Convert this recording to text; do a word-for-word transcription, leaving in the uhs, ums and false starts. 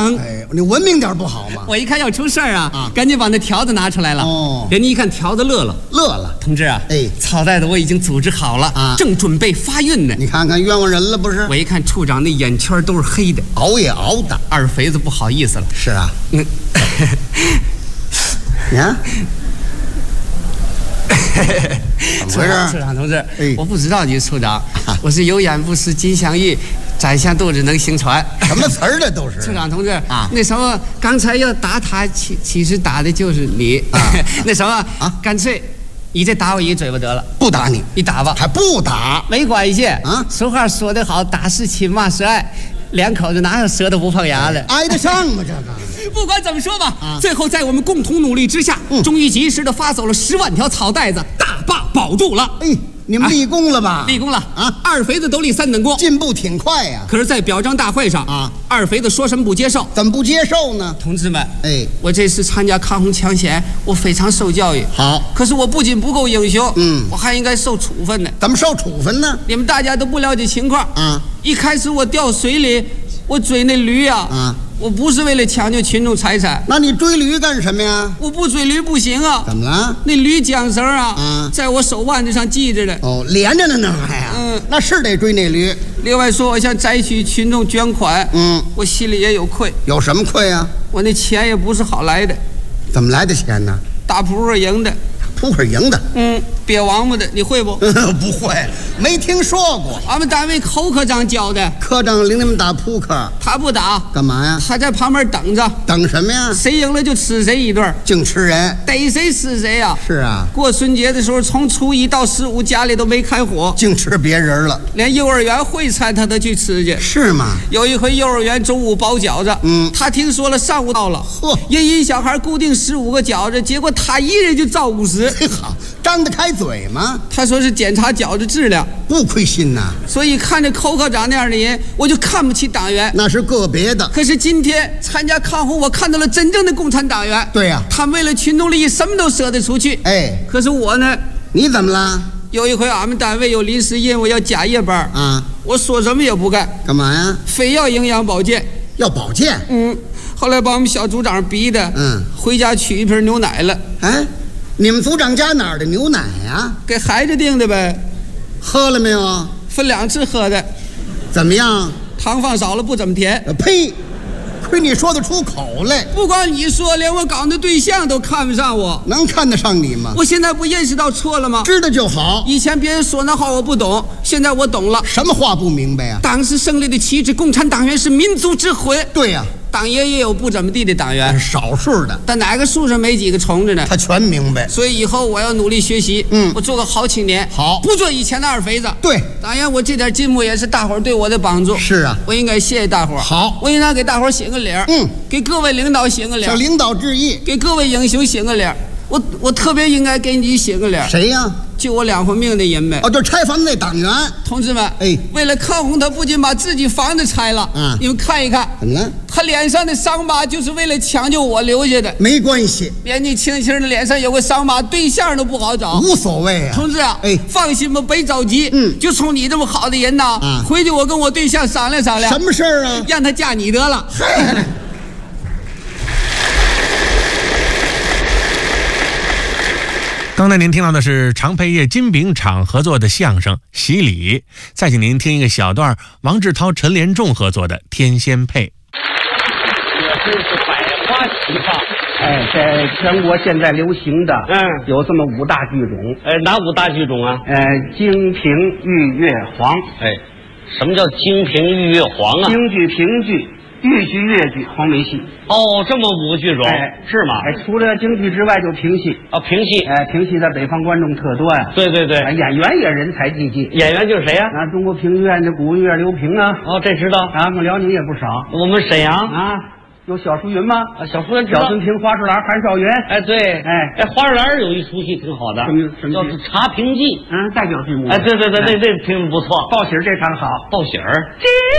疼。 哎，你文明点不好吗？ 我一看要出事儿啊， 啊赶紧把那条子拿出来了。 哦， 人家一看条子乐了， 乐了。 同志啊， 哎， 草袋子我已经组织好了啊， 正准备发运呢。 你看看冤枉人了不是？ 我一看处长那眼圈都是黑的， 熬也熬的。 二肥子不好意思了。 是啊， 嗯， 你看。怎么回事？ 处长同志， 哎， 我不知道你是处长，我是有眼不识金镶玉，宰相肚子能行船。 什么词儿这都是？ 处长同志啊， 那什么，刚才要打他，其其实打的就是你。啊、那什么啊，干脆你再打我一嘴巴得了。 不打你， 你打吧。 还不打？ 没关系啊。 俗话说得好，打是亲，骂是爱。两口子哪有舌头不碰牙的？ 挨得上吗？这个不管怎么说吧， 啊、 最后在我们共同努力之下，嗯、终于及时的发走了十万条草袋子，大坝保住了。 哎，你们立功了吧？ 啊、立功了啊！ 二肥子都立三等功， 进步挺快呀。 可是，在表彰大会上啊，二肥子说什么不接受？ 怎么不接受呢？ 同志们， 哎， 我这次参加抗洪抢险，我非常受教育。 好， 可是我不仅不够英雄， 嗯， 我还应该受处分呢。 怎么受处分呢？ 你们大家都不了解情况啊！ 一开始我掉水里。我追那驴呀、啊，啊，我不是为了抢救群众财产。 那你追驴干什么呀？ 我不追驴不行啊！ 怎么了？ 那驴缰绳啊， 啊， 在我手腕子上系着呢。 哦，连着呢，那还呀？嗯，那是得追那驴。 另外说，我想摘取群众捐款，嗯，我心里也有愧。 有什么愧啊？ 我那钱也不是好来的。 怎么来的钱呢？ 打扑克赢的。 扑克赢的， 嗯，憋王八的，你会不？ 不会，没听说过。 俺们单位寇科长教的。 科长领你们打扑克， 他不打， 干嘛呀？ 他在旁边等着。 等什么呀？ 谁赢了就吃谁一顿， 净吃人， 逮谁吃谁呀、啊？ 是啊。 过春节的时候，从初一到十五，家里都没开火， 净吃别人了。 连幼儿园会餐他都去吃去。 是吗？ 有一回幼儿园中午包饺子，嗯，他听说了上午到了， 嚯， 人一小孩固定十五个饺子，结果他一人就造五十。 嘿好。张得开嘴吗？ 他说是检查饺子质量， 不亏心呐。 所以看着寇科长那样的人，我就看不起党员。 那是个别的。 可是今天参加抗洪，我看到了真正的共产党员。 对呀、啊， 他为了群众利益，什么都舍得出去。 哎， 可是我呢？ 你怎么了？ 有一回俺们单位有临时任务要加夜班啊， 我说什么也不干。 干嘛呀？ 非要营养保健。 要保健？ 嗯。后来把我们小组长逼的，嗯，回家取一瓶牛奶了。 哎。你们组长家哪儿的牛奶呀？ 给孩子订的呗。 喝了没有？ 分两次喝的。 怎么样？ 糖放少了，不怎么甜。 呸！亏你说得出口来。 不光你说，连我搞的对象都看不上我。 能看得上你吗？ 我现在不认识到错了吗？ 知道就好。 以前别人说那话我不懂，现在我懂了。 什么话不明白呀？ 党是胜利的旗帜，共产党员是民族之魂。 对呀、啊。 党爷也有不怎么地的党员， 少数的， 但哪个树上没几个虫子呢？ 他全明白。 所以以后我要努力学习，嗯，我做个好青年， 好， 不做以前的二肥子。 对， 当然我这点进步也是大伙儿对我的帮助。 是啊， 我应该谢谢大伙儿。 好， 我应该给大伙儿写个礼儿，嗯，给各位领导写个礼儿， 向领导致意， 给各位英雄写个礼儿。我我特别应该给你写个礼儿。 谁呀？ 救我两回命的人呗。 哦，就拆房子那党员。 同志们， 哎， 为了抗洪，他不仅把自己房子拆了，嗯，你们看一看， 怎么了？ 他脸上的伤疤就是为了抢救我留下的。 没关系， 年纪轻轻的脸上有个伤疤，对象都不好找。 无所谓啊， 同志啊， 哎， 放心吧，别着急。 嗯， 就冲你这么好的人呐， 啊， 回去我跟我对象商量商量。 什么事儿啊？ 让他嫁你得了。 刚才您听到的是常佩业金饼厂合作的相声《洗礼》，再请您听一个小段王志涛、陈连仲合作的《天仙配》。 这真是百花齐放。哎，在全国现在流行的，嗯，有这么五大剧种。 哎，哪五大剧种啊？ 呃，京评豫粤黄。 哎，什么叫京评豫粤黄啊？ 京剧、评剧、豫剧、粤剧、黄梅戏。 哦，这么五个剧种， 哎， 是吗？ 哎，除了京剧之外，就评戏。 啊，评戏， 哎，评戏在北方观众特多呀。 对对对， 哎，演员也人才济济。 演员就是谁呀？ 啊，中国评剧院的古月刘平啊。 哦，这知道。 啊，我们辽宁也不少。 我们沈阳啊。有小淑云吗？ 啊，小淑云知道。 小孙平、花树兰、韩少云。 哎，对， 哎哎，花树兰有一出戏挺好的， 什么什么叫《茶评记》。 嗯，代表剧目。 哎，对对对，那那挺不错。 报喜儿这场好， 报喜儿。